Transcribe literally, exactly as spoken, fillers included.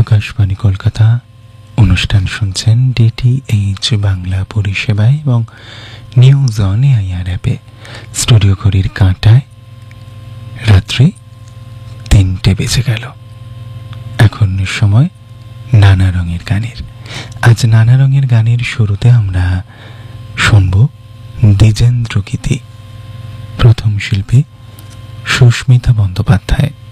আকাশবাণী কলকাতা অনুষ্ঠান শুনছেন ডিটিএইচ বাংলা পরিষেবায় এবং নিউজ অন এআইআর অ্যাপে। স্টুডিও ঘড়ির কাঁটায় রাত্রি তিনটে বেজে গেল। এখন সময় নানা রঙের গানের। আজ নানা রঙের গানের শুরুতে আমরা শুনব দ্বিজেন্দ্র গীতি। প্রথম শিল্পী সুস্মিতা বন্দ্যোপাধ্যায়।